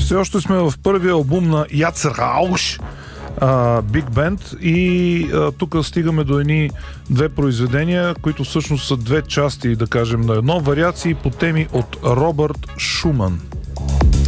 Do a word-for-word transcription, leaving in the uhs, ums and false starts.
Все още сме в първия албум на Яцерауш, Биг Бенд, и а, тук стигаме до едни две произведения, които всъщност са две части, да кажем, на едно, вариации по теми от Робърт Шуман.